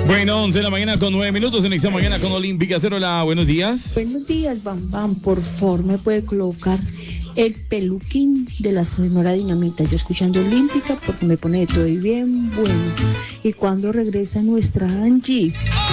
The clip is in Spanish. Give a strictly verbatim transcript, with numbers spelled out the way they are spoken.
Bueno, once de la mañana con nueve minutos, en esta mañana con Olímpica Cero. Hola, buenos días. Buenos días, Bam Bam. Por favor, me puede colocar el peluquín de la Sonora Dinamita. Yo escuchando Olímpica porque me pone de todo y bien bueno. ¿Y cuando regresa nuestra Angie?